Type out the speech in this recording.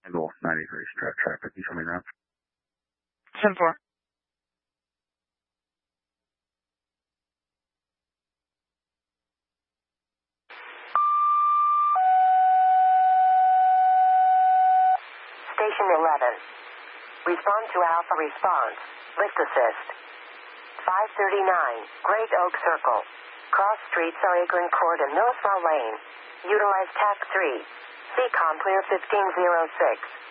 single 93 traffic. You show me around. 10-4. Station 11. Respond to Alpha response. Lift assist. 539, Great Oak Circle. Cross streets are Agron Court and Millsville Lane. Utilize TAC 3. CCOM clear 1506.